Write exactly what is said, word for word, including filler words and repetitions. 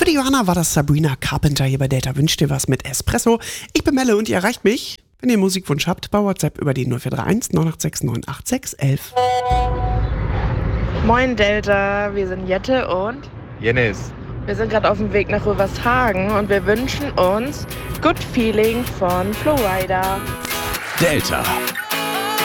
Für die Johanna war das Sabrina Carpenter hier bei Delta Wünscht dir was mit Espresso. Ich bin Melle und ihr erreicht mich, wenn ihr Musikwunsch habt, bei WhatsApp über die null vier drei eins neun acht sechs neun acht sechs elf. Moin Delta, wir sind Jette und Jennis. wir sind gerade auf dem Weg nach Rövershagen und wir wünschen uns Good Feeling von Flowrider. Delta.